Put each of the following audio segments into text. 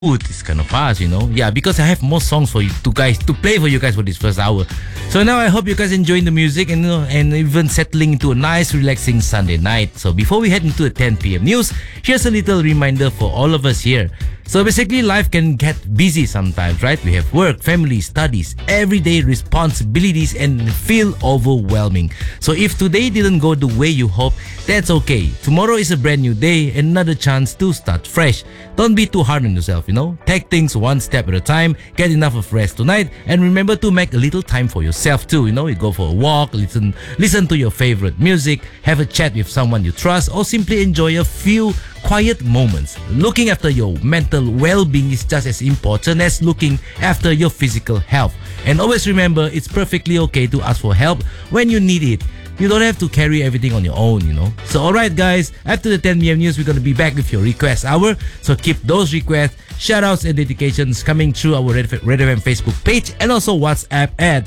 mood is kind of fast, Yeah, because I have more songs for you to play for you guys for this first hour. So now I hope you guys enjoying the music and even settling into a nice, relaxing Sunday night. So before we head into the 10 p.m. news, here's a little reminder for all of us here. So basically, life can get busy sometimes, right? We have work, family, studies, everyday responsibilities, and feel overwhelming. So if today didn't go the way you hope, that's okay. Tomorrow is a brand new day, another chance to start fresh. Don't be too hard on yourself, Take things one step at a time, get enough of rest tonight, and remember to make a little time for yourself too, You go for a walk, listen to your favorite music, have a chat with someone you trust, or simply enjoy a few quiet moments. Looking after your mental well-being is just as important as looking after your physical health. And always remember, it's perfectly okay to ask for help when you need it. You don't have to carry everything on your own, So alright guys, after the 10 p.m. news, we're going to be back with your request hour. So keep those requests, shoutouts and dedications coming through our Red FM Facebook page and also WhatsApp at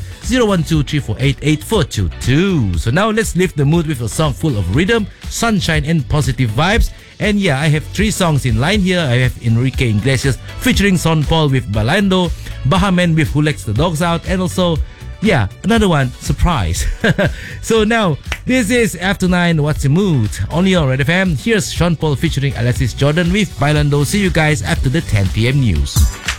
01234888422. So now let's lift the mood with a song full of rhythm, sunshine and positive vibes. And yeah, I have 3 songs in line here. I have Enrique Iglesias featuring Sean Paul with Bailando, Bahamen with Who Lets the Dogs Out, and also another one, Surprise. So now, this is After 9, What's the Mood? Only on Red FM. Here's Sean Paul featuring Alexis Jordan with Bailando. See you guys after the 10 p.m. news.